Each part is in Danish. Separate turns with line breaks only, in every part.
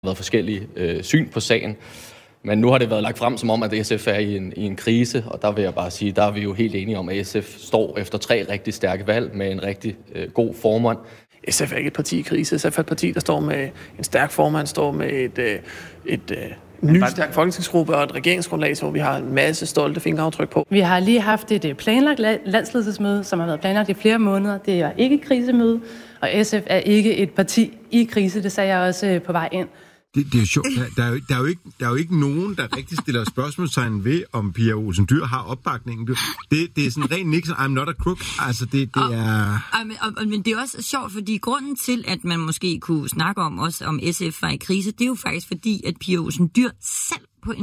været forskellige syn på sagen. Men nu har det været lagt frem som om, at SF er i en krise, og der vil jeg bare sige, der er vi jo helt enige om, at SF står efter 3 rigtig stærke valg med en rigtig god formand.
SF er ikke et parti i krise. SF er et parti, der står med en stærk formand, står med et ny stærk folketingsgruppe og et regeringsgrundlag, hvor vi har en masse stolte fingeraftryk på.
Vi har lige haft et planlagt landsledelsesmøde, som har været planlagt i flere måneder. Det er ikke et krisemøde, og SF er ikke et parti i krise. Det sagde jeg også på vej ind.
Det er jo sjovt. Der er jo ikke nogen, der rigtig stiller spørgsmålstegn ved, om Pia Olsen Dyhr har opbakningen. Det er sådan rent Nixon, I'm not a crook. Altså, det er...
Men det er også sjovt, fordi grunden til, at man måske kunne snakke om SF var i krise, det er jo faktisk fordi, at Pia Olsen Dyhr selv på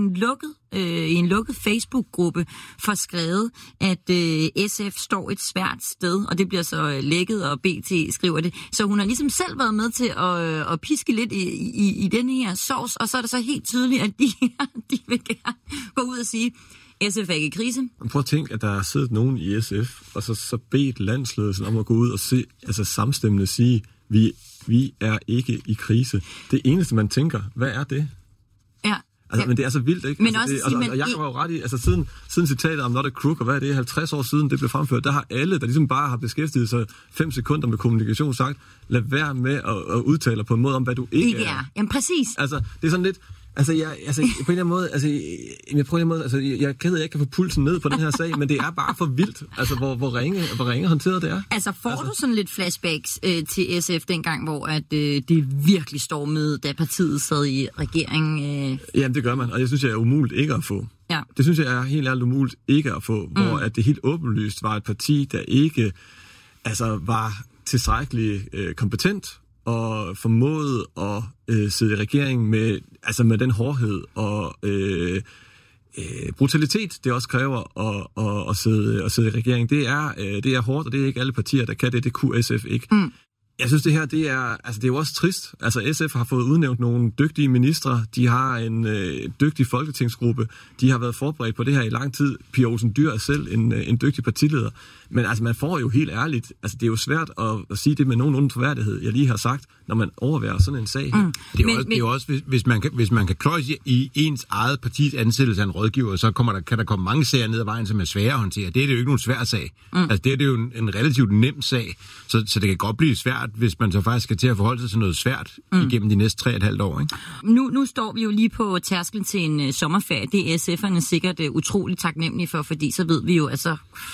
i en lukket Facebook-gruppe får skrevet, at SF står et svært sted, og det bliver så lækket, og BT skriver det. Så hun har ligesom selv været med til at piske lidt i den her sovs, og så er det så helt tydeligt, at de vil gerne gå ud og sige, SF er ikke i krise.
Prøv at tænke, at der er siddet nogen i SF, og så bedt landsledelsen om at gå ud og se, altså samstemmende sige, vi er ikke i krise. Det eneste, man tænker, hvad er det?
Ja.
Altså, men det er så vildt, ikke?
Men
altså,
også
og jeg var jo ret i, altså siden citatet om not a crook, og hvad er det, 50 år siden det blev fremført, der har alle, der ligesom bare har beskæftiget sig 5 sekunder med kommunikation, sagt, lad være med at udtale på en måde om, hvad du ikke er.
Jamen præcis.
Altså, det er sådan lidt, på en eller anden måde, jeg er ked af, at jeg ikke kan få pulsen ned på den her sag, men det er bare for vildt, altså hvor ringe håndteret det er.
Altså får du sådan lidt flashbacks til SF dengang, hvor at det virkelig stormede, da partiet sad i regeringen?
Jamen det gør man, og jeg synes, jeg er umuligt ikke at få.
Ja.
Det synes jeg er helt ærligt umuligt ikke at få, hvor at det helt åbenlyst var et parti, der ikke var tilstrækkeligt kompetent, og formåede at sidde i regeringen med den hårdhed og brutalitet, det også kræver at sidde i regeringen. Det er hårdt, og det er ikke alle partier, der kan det. Det kunne SF ikke. Jeg synes, det her, det er jo også trist. Altså, SF har fået udnævnt nogle dygtige ministre. De har en dygtig folketingsgruppe. De har været forberedt på det her i lang tid. Pia Olsen Dyhr er selv en dygtig partileder. Men altså, man får jo helt ærligt, altså, det er jo svært at sige det med nogenlunde troværdighed, jeg lige har sagt, når man overværer sådan en sag.
Det er jo også, hvis man kan kløjse i ens eget partis ansættelse af en rådgiver, så kan der komme mange sager ned ad vejen, som er svære at håndtere. Det er jo ikke nogen svær sag. Altså, det er jo en relativt nem sag, så det kan godt blive svært, hvis man så faktisk skal til at forholde sig til noget svært igennem de næste 3,5 år, ikke?
Nu står vi jo lige på tærsklen til en sommerferie. Det er SF'erne sikkert utroligt taknemmelige for, fordi så ved vi jo, at så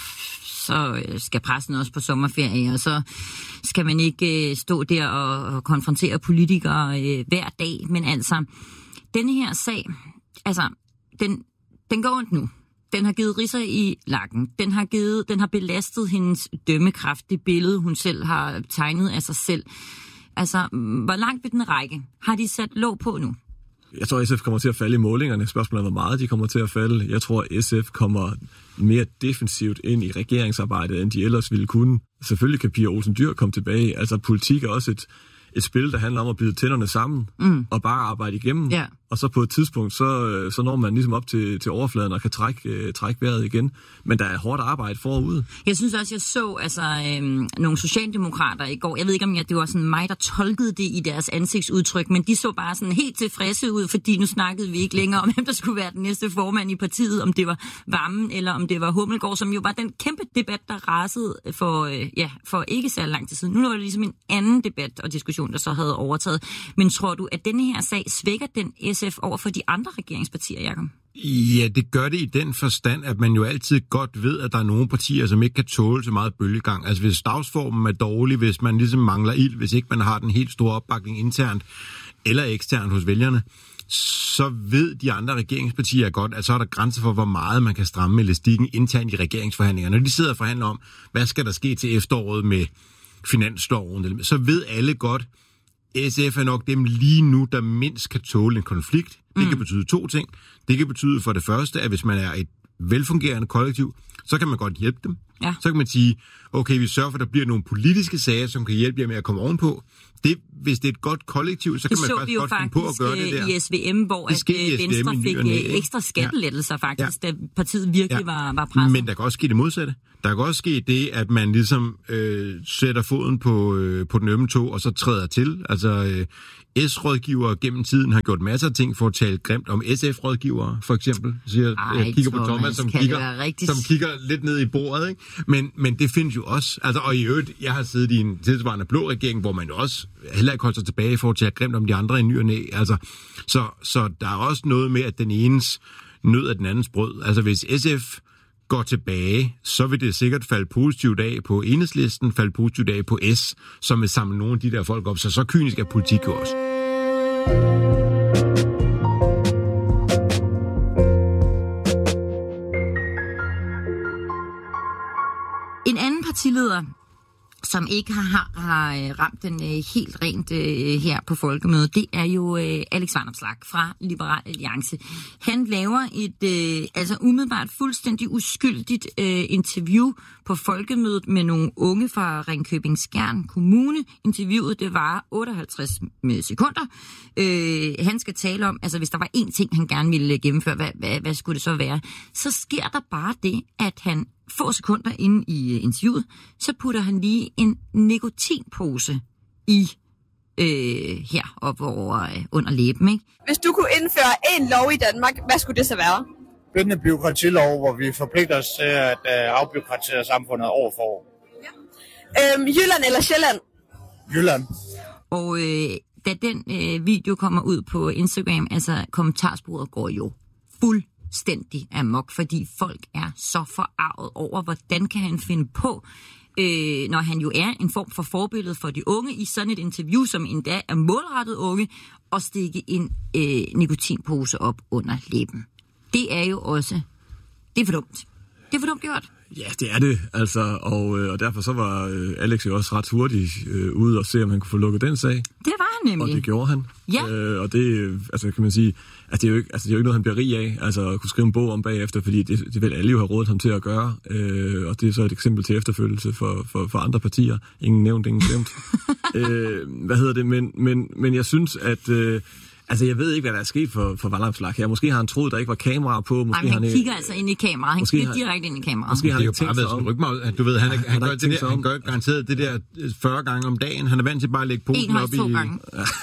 skal pressen også på sommerferie, og så skal man ikke stå der og konfrontere politikere hver dag. Men altså, denne her sag, altså, den går ondt nu. Den har givet ridser i lakken. Den har belastet hendes dømmekraft, det billede, hun selv har tegnet af sig selv. Altså, hvor langt vil den række? Har de sat låg på nu?
Jeg tror, SF kommer til at falde i målingerne. Spørgsmålet er, hvor meget de kommer til at falde. Jeg tror, SF kommer mere defensivt ind i regeringsarbejdet, end de ellers ville kunne. Selvfølgelig kan Pia Olsen Dyhr komme tilbage. Altså, politik er også et spil, der handler om at bide tænderne sammen og bare arbejde igennem. Yeah. Og så på et tidspunkt, så når man ligesom op til overfladen og kan trække vejret igen. Men der er hårdt arbejde forud.
Jeg synes også, jeg så nogle socialdemokrater i går. Jeg ved ikke, om det var sådan mig, der tolkede det i deres ansigtsudtryk, men de så bare sådan helt tilfredse ud, fordi nu snakkede vi ikke længere om, hvem der skulle være den næste formand i partiet, om det var Wammen eller om det var Hummelgaard, som jo var den kæmpe debat, der rasede for ikke så lang tid siden. Nu var det ligesom en anden debat og diskussion, der så havde overtaget. Men tror du, at denne her sag svækker den SF over for de andre regeringspartier, Jacob?
Ja, det gør det i den forstand, at man jo altid godt ved, at der er nogle partier, som ikke kan tåle så meget bølgegang. Altså hvis dagsformen er dårlig, hvis man ligesom mangler ild, hvis ikke man har den helt store opbakning internt eller eksternt hos vælgerne, så ved de andre regeringspartier godt, at så er der grænser for, hvor meget man kan stramme elastikken internt i regeringsforhandlingerne. Når de sidder og forhandler om, hvad skal der ske til efteråret med finansloven, så ved alle godt, SF er nok dem lige nu, der mindst kan tåle en konflikt. Det kan betyde 2 ting. Det kan betyde for det første, at hvis man er et velfungerende kollektiv, så kan man godt hjælpe dem. Ja. Så kan man sige, okay, vi sørger for, at der bliver nogle politiske sager, som kan hjælpe jer med at komme ovenpå. Hvis det er et godt kollektiv, så kan man faktisk godt finde på at gøre det der.
I SVM, hvor Venstre fik ekstra skattelettelser faktisk, da partiet virkelig var presset.
Men der kan også ske det modsatte. Der kan også ske det, at man ligesom sætter foden på den ømme tog, og så træder til. Altså S-rådgivere gennem tiden har gjort masser af ting for at tale grimt om SF-rådgivere, for eksempel. Jeg kigger på Thomas, som kigger lidt ned i bordet, ikke? Men det findes jo også. Altså, og i øvrigt, jeg har siddet i en tilsvarende blå regering, hvor man jo også heller ikke holder sig tilbage for at tale grimt om de andre i ny og næ. Altså, så der er også noget med, at den enes nød af den andens brød. Altså, hvis SF går tilbage, så vil det sikkert falde positivt af på Enhedslisten, falde positivt af på S, som vil samle nogle af de der folk op. Så kynisk er politik jo også.
En anden partileder, som ikke har ramt den helt rent her på folkemødet, det er jo Alex Vanopslagh fra Liberal Alliance. Han laver et umiddelbart fuldstændig uskyldigt interview på folkemødet med nogle unge fra Ringkøbing-Skjern Kommune. Interviewet, det var 58 sekunder. Han skal tale om, altså hvis der var én ting, han gerne ville gennemføre, hvad skulle det så være? Så sker der bare det, at han få sekunder inde i interviewet, så putter han lige en nikotinpose i her op over under læben, ikke?
Hvis du kunne indføre en lov i Danmark, hvad skulle det så være?
Bindende bureaukratilov, hvor vi forpligter os til at afbureaukratisere samfundet år for år.
Ja. Jylland eller Sjælland?
Jylland.
Og da den video kommer ud på Instagram, altså kommentarsporet går jo fuldstændig amok, fordi folk er så forarvet over, hvordan kan han finde på, når han jo er en form for forbillede for de unge, i sådan et interview, som endda er målrettet unge, og stikke en nikotinpose op under læben. Det er jo også, det er for dumt. Det er for dumt gjort.
Ja, det er det, altså, og derfor så var Alex jo også ret hurtigt ude og se, om han kunne få lukket den sag.
Det var han nemlig.
Og det gjorde han.
Ja.
Og det, altså kan man sige, at det er jo ikke noget, han bliver rig af, altså at kunne skrive en bog om bagefter, fordi det vil alle jo have rådet ham til at gøre, og det er så et eksempel til efterfølgelse for andre partier. Ingen nævnt, ingen glemt. Men jeg synes, at altså, jeg ved ikke, hvad der er sket for Vanopslagh her. Måske har han troet, der ikke var kameraer på. Måske
han kigger altså ind i kameraet. Han kigger direkte ind i kameraet.
Måske har han ikke tænkt sig om. Du ved, han gør garanteret det der 40 gange om dagen. Han er vant til bare at lægge posen op i...
2 gange.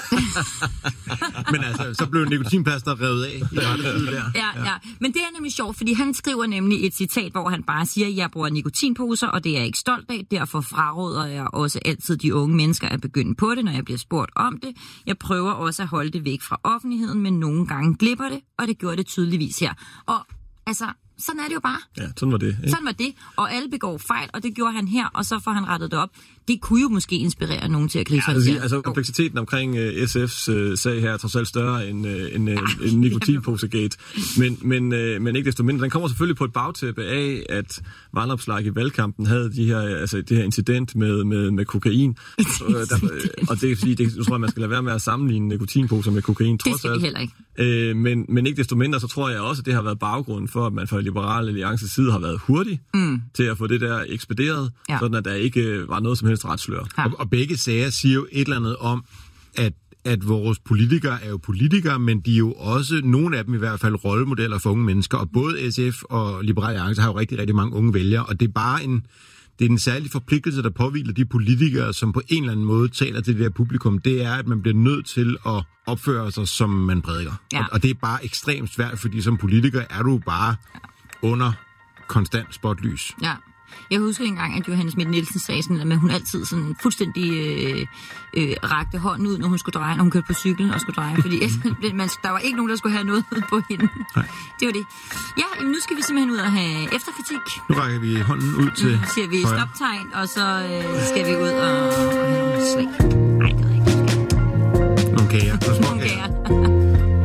Men altså, så blev nikotinplaster revet af i rette tid der.
Ja. Men det er nemlig sjovt, fordi han skriver nemlig et citat, hvor han bare siger, jeg bruger nikotinposer, og det er jeg ikke stolt af. Derfor fraråder jeg også altid de unge mennesker at begynde på det, når jeg bliver spurgt om det. Jeg prøver også at holde det væk fra offentligheden, men nogle gange glipper det, og det gjorde det tydeligvis her. Og altså, sådan er det jo bare.
Ja, sådan var det. Ikke?
Sådan var det, og alle begår fejl, og det gjorde han her, og så får han rettet det op. Det kunne jo måske inspirere nogen til at gribe sig til.
Altså, kompleksiteten omkring SF's sag her er trods alt større end nikotinposegate. Men ikke desto mindre. Den kommer selvfølgelig på et bagtæppe af, at Vanopslagh i valgkampen havde det her incident med kokain. Og det er fordi, jeg tror, man skal lade være med at sammenligne nikotinposer med kokain.
Det skal vi heller ikke.
Men ikke desto mindre, så tror jeg også, at det har været baggrunden for, at man fra Liberal Alliances side har været hurtig til at få det der ekspederet, sådan at der ikke var noget som helst retslør.
Og begge sager siger jo et eller andet om, at vores politikere er jo politikere, men de er jo også, nogle af dem i hvert fald, rollemodeller for unge mennesker. Og både SF og Liberal Alliance har jo rigtig, rigtig mange unge vælgere, og det er bare en særlig forpligtelse, der påhviler de politikere, som på en eller anden måde taler til det der publikum. Det er, at man bliver nødt til at opføre sig, som man prædiker. Ja. Og det er bare ekstremt svært, fordi som politiker er du bare under konstant spotlys.
Ja. Jeg husker engang, at Johanne Schmidt-Nielsen sagde sådan, at hun altid sådan fuldstændig rakte hånden ud, når hun skulle dreje, når hun kørte på cykel og skulle dreje, fordi der var ikke nogen, der skulle have noget på hende. Nej. Det var det. Ja, nu skal vi simpelthen ud og have efterkritik.
Nu rækker vi hånden ud til
siger vi stoptegn, og så skal vi ud og have nogle slag.